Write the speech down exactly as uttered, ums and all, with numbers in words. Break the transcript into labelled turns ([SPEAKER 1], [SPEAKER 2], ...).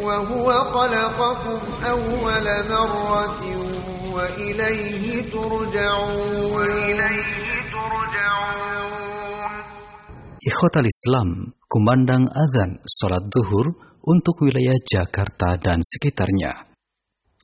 [SPEAKER 1] وهو خلقكم أول مرة وإليه ترجعون.
[SPEAKER 2] Ikhwatal Islam, kumandang azan salat zuhur untuk wilayah Jakarta dan sekitarnya.